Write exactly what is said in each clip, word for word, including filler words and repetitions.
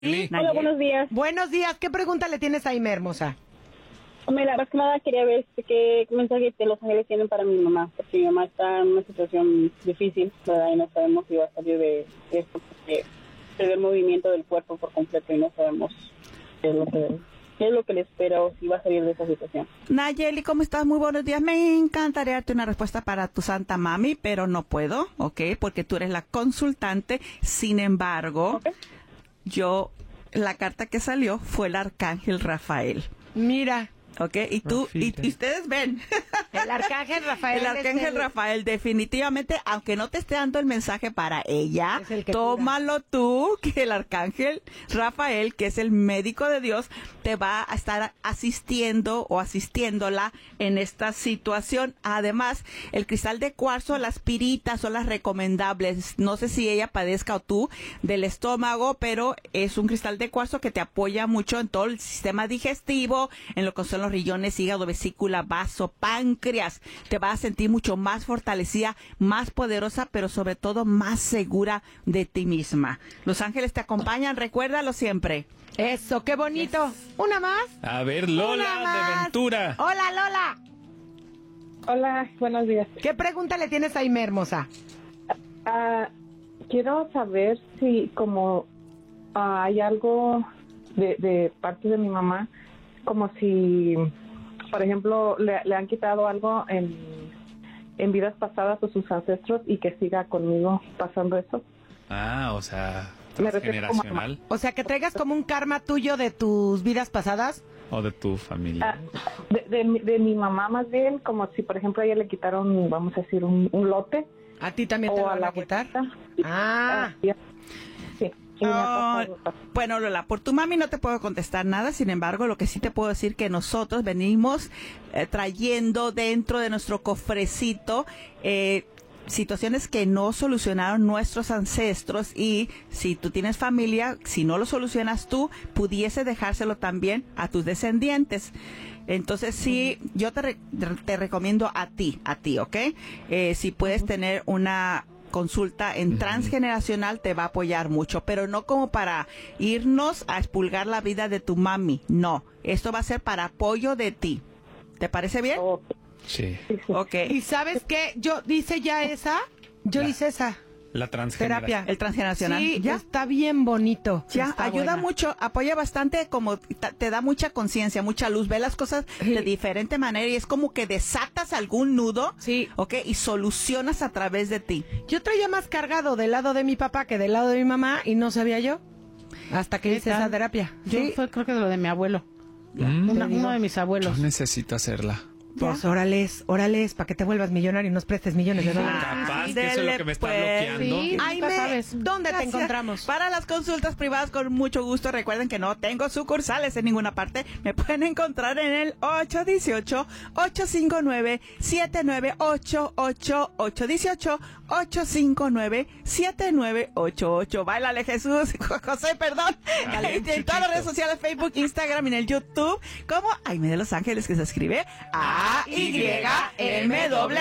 Sí. Hola, buenos días. Buenos días. ¿Qué pregunta le tienes a Aime, hermosa? Mira, más que nada quería ver este, qué mensaje de Los Ángeles tienen para mi mamá, porque mi mamá está en una situación difícil, ¿verdad? Y no sabemos si va a salir de esto, porque se ve el movimiento del cuerpo por completo y no sabemos qué es lo que, qué es lo que le espera o si va a salir de esa situación. Nayeli, ¿cómo estás? Muy buenos días. Me encantaría darte una respuesta para tu santa mami, pero no puedo, ¿ok? Porque tú eres la consultante. Sin embargo, Okay. yo, la carta que salió fue el arcángel Rafael. Mira, ¿Ok? Y tú, y, y ustedes ven. el arcángel Rafael. El arcángel es el- Rafael, definitivamente, aunque no te esté dando el mensaje para ella, Es el que tómalo tú, que el arcángel Rafael, que es el médico de Dios, te va a estar asistiendo o asistiéndola en esta situación. Además, el cristal de cuarzo, las piritas son las recomendables. No sé si ella padezca o tú del estómago, pero es un cristal de cuarzo que te apoya mucho en todo el sistema digestivo, en lo que son los riñones, hígado, vesícula, vaso, páncreas. Te vas a sentir mucho más fortalecida, más poderosa, pero sobre todo más segura de ti misma. Los ángeles te acompañan, recuérdalo siempre. Eso, qué bonito. ¿Una más? A ver, Lola Una más. de Ventura. Hola, Lola. Hola, buenos días. ¿Qué pregunta le tienes a Aime, hermosa? Ah, quiero saber si como ah, hay algo de, de parte de mi mamá, como si, por ejemplo, le, le han quitado algo en, en vidas pasadas a sus ancestros y que siga conmigo pasando eso. Ah, o sea, Me refiero transgeneracional O sea, que traigas como un karma tuyo de tus vidas pasadas. o de tu familia. Ah, de, de, mi- de mi mamá más bien, como si, por ejemplo, a ella le quitaron, vamos a decir, un, un lote. ¿A ti también te o lo a van la a quitar? abuelita. Ah. ya. Sí. y me ha Ah, pasado- bueno, Lola, por tu mami no te puedo contestar nada, sin embargo, lo que sí te puedo decir que nosotros venimos eh, trayendo dentro de nuestro cofrecito eh, situaciones que no solucionaron nuestros ancestros, y si tú tienes familia, si no lo solucionas tú, pudiese dejárselo también a tus descendientes. Entonces sí, yo te, re- te recomiendo a ti, a ti, ¿ok? Eh, si puedes tener una consulta en transgeneracional, te va a apoyar mucho, pero no como para irnos a expulgar la vida de tu mami, no. Esto va a ser para apoyo de ti. ¿Te parece bien? Oh, Sí. sí, sí. Ok. ¿Y sabes qué? Yo hice ya esa. Yo Ya. hice esa La transgeneración. terapia. El transgeneracional. Sí, ¿Ya? está bien bonito. Ya, Está ayuda buena. mucho, apoya bastante, como ta- te da mucha conciencia, mucha luz, ve las cosas Sí. de diferente manera y es como que desatas algún nudo, Sí. ¿ok? Y solucionas a través de ti. Yo traía más cargado del lado de mi papá que del lado de mi mamá y no sabía yo. Hasta que hice esa terapia. Yo Sí. fue creo que de lo de mi abuelo. Mm. Una- uno de mis Yo abuelos. necesito hacerla. Pues órales, órales, para que te vuelvas millonario y nos prestes millones de dólares. Capaz que eso es Ándele, lo que me está pues. bloqueando. Sí. Aime, Nunca sabes. ¿dónde te Gracias. encontramos? Para las consultas privadas, con mucho gusto. Recuerden que no tengo sucursales en ninguna parte. Me pueden encontrar en el ocho uno ocho, ocho cinco nueve, siete nueve ocho ocho, ocho uno ocho, ocho cinco nueve, siete nueve ocho ocho. Báilale, Jesús, José, perdón. Dale, en chiquito. todas las redes sociales, Facebook, Instagram y en el YouTube, como Aime de Los Ángeles, que se escribe A Y M W.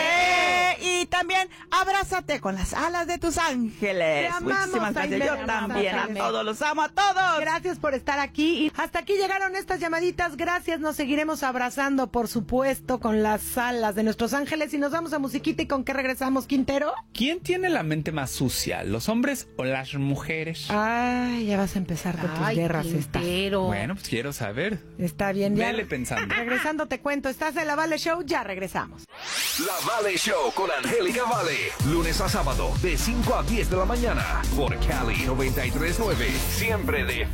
Y también abrázate con las alas de tus ángeles. Te amamos, Muchísimas gracias. Aime, Yo te amamos, también a Aime. todos los amo, a todos. Gracias por estar aquí. Y hasta aquí llegaron estas llamaditas. Gracias. Nos seguiremos abrazando, por supuesto, con las alas de nuestros ángeles. Y nos vamos a musiquita. ¿Y con qué regresamos, Quintero? ¿Quién tiene la mente más sucia, los hombres o las mujeres? Ay, ya vas a empezar con tus Ay, guerras estas. Quintero. Bueno, pues quiero saber. Está bien, ya. Vele pensando. Regresando te cuento. Estás en la Vale Show. Ya regresamos. La Vale Show con Angélica Vale. Lunes a sábado de cinco a diez de la mañana por Cali noventa y tres nueve. Siempre de